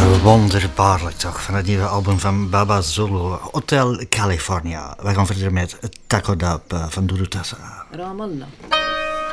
Wonderbaarlijk toch, van het nieuwe album van Baba Zulu, Hotel California. Wij gaan verder met Taco Dub van Durutasa. Ramallah.